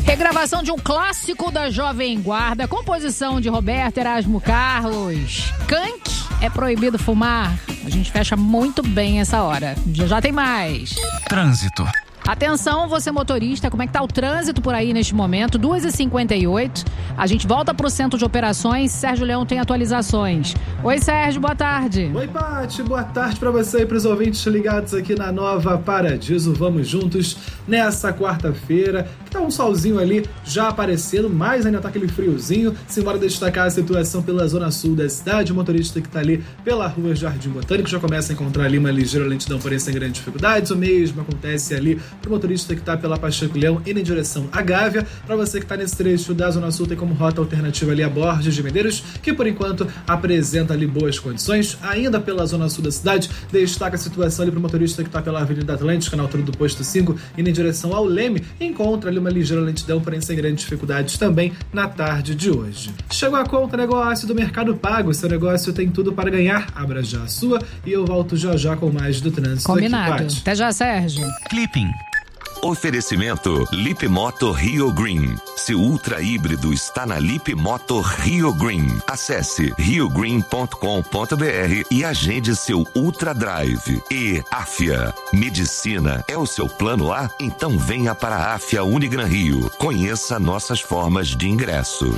Regravação de um clássico da Jovem Guarda, composição de Roberto Erasmo Carlos. Kank, é proibido fumar. A gente fecha muito bem essa hora. Já tem mais. Trânsito. Atenção, você motorista, como é que tá o trânsito por aí neste momento? 2h58, a gente volta pro centro de operações. Sérgio Leão tem atualizações. Oi, Sérgio, boa tarde. Oi, Paty, boa tarde pra você e pros ouvintes ligados aqui na Nova Paradiso. Vamos juntos nessa quarta-feira, que tá um solzinho ali já aparecendo, mas ainda tá aquele friozinho. Simbora destacar a situação pela zona sul da cidade. O motorista que tá ali pela rua Jardim Botânico já começa a encontrar ali uma ligeira lentidão, porém sem grandes dificuldades. O mesmo acontece ali pro motorista que tá pela Pacheco Leão indo em direção à Gávea. Para você que tá nesse trecho da Zona Sul, tem como rota alternativa ali a Borges de Medeiros, que por enquanto apresenta ali boas condições. Ainda pela Zona Sul da cidade, destaca a situação ali pro motorista que tá pela Avenida Atlântica, na altura do posto 5, indo em direção ao Leme. Encontra ali uma ligeira lentidão, porém sem grandes dificuldades também na tarde de hoje. Chegou a conta negócio do Mercado Pago. Seu negócio tem tudo para ganhar. Abra já a sua e eu volto já com mais do trânsito. Combinado. Aqui, até já, Sérgio. Clipping. Oferecimento Lip Moto Rio Green. Seu ultra híbrido está na Lip Moto Rio Green. Acesse riogreen.com.br e agende seu Ultra Drive. E Afia. Medicina é o seu plano A? Então venha para a Afia Unigran Rio. Conheça nossas formas de ingresso.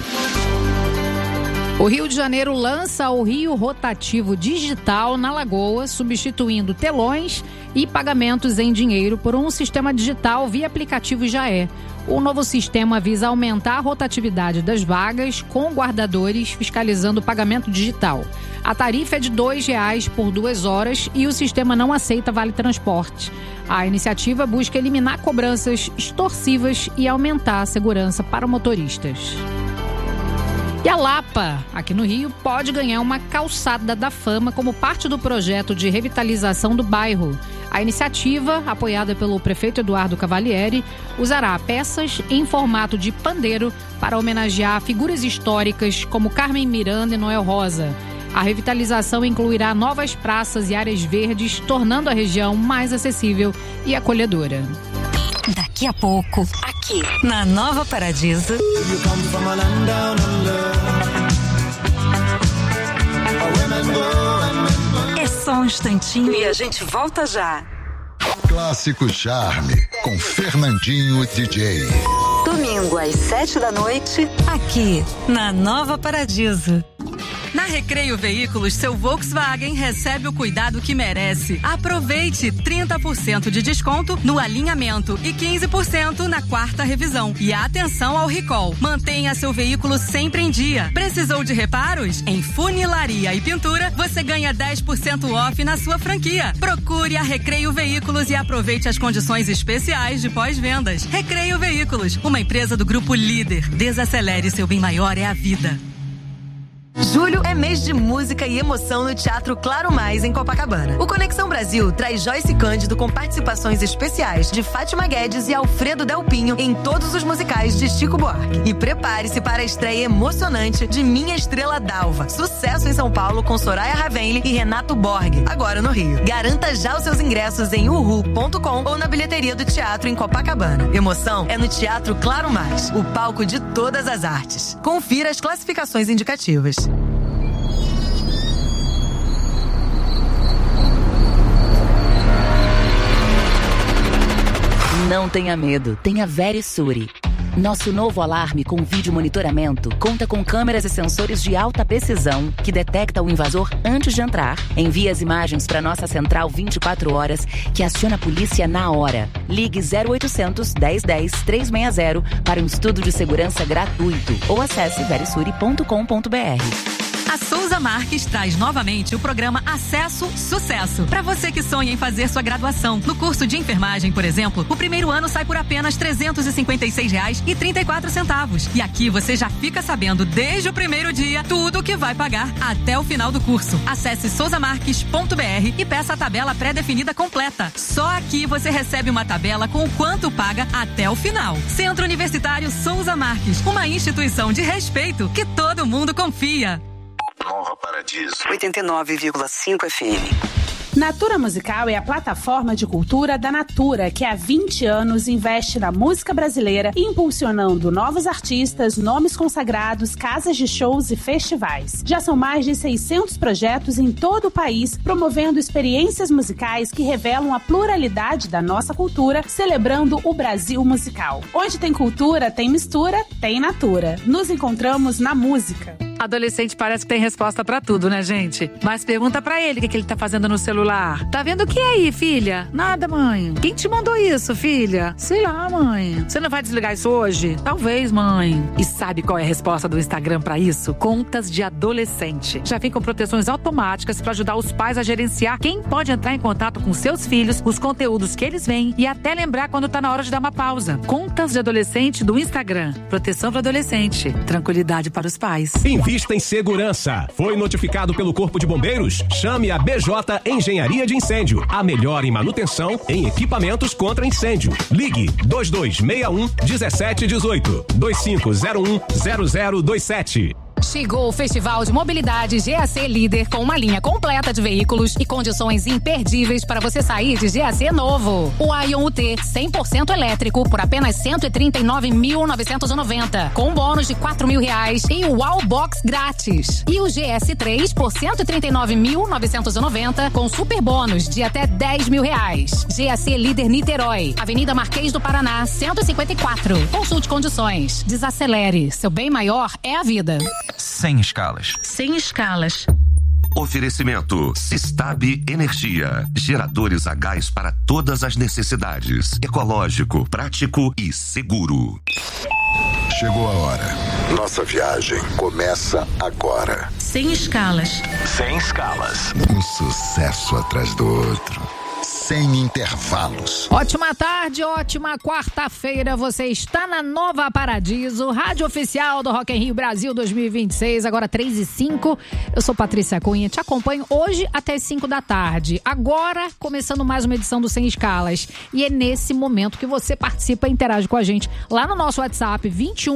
O Rio de Janeiro lança o Rio Rotativo Digital na Lagoa, substituindo telões e pagamentos em dinheiro por um sistema digital via aplicativo Jaé. O novo sistema visa aumentar a rotatividade das vagas, com guardadores fiscalizando o pagamento digital. A tarifa é de R$ 2,00 por 2 horas e o sistema não aceita vale-transporte. A iniciativa busca eliminar cobranças extorsivas e aumentar a segurança para motoristas. E a Lapa, aqui no Rio, pode ganhar uma calçada da fama como parte do projeto de revitalização do bairro. A iniciativa, apoiada pelo prefeito Eduardo Cavalieri, usará peças em formato de pandeiro para homenagear figuras históricas como Carmen Miranda e Noel Rosa. A revitalização incluirá novas praças e áreas verdes, tornando a região mais acessível e acolhedora. Daqui a pouco, aqui na Nova Paradiso. É só um instantinho e a gente volta já. Clássico Charme, com Fernandinho DJ. Domingo às 7h, aqui na Nova Paradiso. Na Recreio Veículos, seu Volkswagen recebe o cuidado que merece. Aproveite 30% de desconto no alinhamento e 15% na quarta revisão. E atenção ao recall. Mantenha seu veículo sempre em dia. Precisou de reparos? Em funilaria e pintura, você ganha 10% off na sua franquia. Procure a Recreio Veículos e aproveite as condições especiais de pós-vendas. Recreio Veículos, uma empresa do Grupo Líder. Desacelere, seu bem maior é a vida. Julho é mês de música e emoção no Teatro Claro Mais, em Copacabana. O Conexão Brasil traz Joyce Cândido com participações especiais de Fátima Guedes e Alfredo Delpinho em todos os musicais de Chico Buarque. E prepare-se para a estreia emocionante de Minha Estrela Dalva. Sucesso em São Paulo com Soraya Ravenli e Renato Borg, agora no Rio. Garanta já os seus ingressos em uhu.com ou na bilheteria do teatro em Copacabana. Emoção é no Teatro Claro Mais, o palco de todas as artes. Confira as classificações indicativas. Não tenha medo, tenha Verisure. Nosso novo alarme com vídeo monitoramento conta com câmeras e sensores de alta precisão que detecta o invasor antes de entrar. Envia as imagens para nossa central 24 horas que aciona a polícia na hora. Ligue 0800 1010 360 para um estudo de segurança gratuito ou acesse verisure.com.br. A Souza Marques traz novamente o programa Acesso Sucesso. Para você que sonha em fazer sua graduação. No curso de enfermagem, por exemplo, o primeiro ano sai por apenas R$ 356,34. E aqui você já fica sabendo desde o primeiro dia tudo o que vai pagar até o final do curso. Acesse souzamarques.br e peça a tabela pré-definida completa. Só aqui você recebe uma tabela com o quanto paga até o final. Centro Universitário Souza Marques, uma instituição de respeito que todo mundo confia. Nova Paradiso 89,5 FM. Natura Musical é a plataforma de cultura da Natura, que há 20 anos investe na música brasileira, impulsionando novos artistas, nomes consagrados, casas de shows e festivais. Já são mais de 600 projetos em todo o país, promovendo experiências musicais que revelam a pluralidade da nossa cultura, celebrando o Brasil musical. Onde tem cultura, tem mistura, tem Natura. Nos encontramos na música. Adolescente parece que tem resposta pra tudo, né, gente? Mas pergunta pra ele o que ele tá fazendo no celular. Tá vendo o que aí, filha? Nada, mãe. Quem te mandou isso, filha? Sei lá, mãe. Você não vai desligar isso hoje? Talvez, mãe. E sabe qual é a resposta do Instagram pra isso? Contas de adolescente. Já vem com proteções automáticas pra ajudar os pais a gerenciar quem pode entrar em contato com seus filhos, os conteúdos que eles veem e até lembrar quando tá na hora de dar uma pausa. Contas de adolescente do Instagram. Proteção para adolescente. Tranquilidade para os pais. Invista em segurança. Foi notificado pelo Corpo de Bombeiros? Chame a BJ Engenharia de Incêndio. A melhor em manutenção em equipamentos contra incêndio. Ligue 2261 1718 2501 0027. Chegou o Festival de Mobilidade GAC Líder com uma linha completa de veículos e condições imperdíveis para você sair de GAC novo. O Ion UT 100% elétrico por apenas R$ 139.990, com bônus de R$ 4.000 e o Wallbox grátis. E o GS3 por R$ 139.990, com super bônus de até R$ 10.000. GAC Líder Niterói, Avenida Marquês do Paraná, 154. Consulte condições. Desacelere. Seu bem maior é a vida. Sem escalas. Sem escalas. Oferecimento Sistab Energia. Geradores a gás para todas as necessidades. Ecológico, prático e seguro. Chegou a hora. Nossa viagem começa agora. Sem escalas. Sem escalas. Um sucesso atrás do outro. Sem intervalos. Ótima tarde, ótima quarta-feira. Você está na Nova Paradiso, rádio oficial do Rock in Rio Brasil 2026, agora 3h05. Eu sou Patrícia Cunha, te acompanho hoje até as 5 da tarde. Agora, começando mais uma edição do Sem Escalas. E é nesse momento que você participa e interage com a gente lá no nosso WhatsApp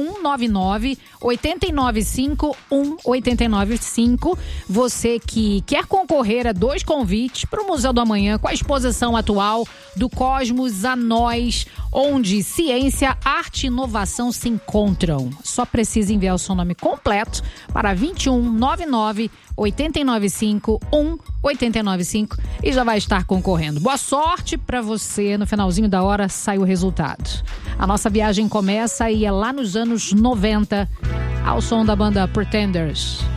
2199-895-1895. Você que quer concorrer a 2 convites para o Museu do Amanhã com a exposição atual do Cosmos a Nós, onde ciência, arte e inovação se encontram. Só precisa enviar o seu nome completo para 2199-895-1895 e já vai estar concorrendo. Boa sorte para você. No finalzinho da hora sai o resultado. A nossa viagem começa e é lá nos anos 90, ao som da banda Pretenders.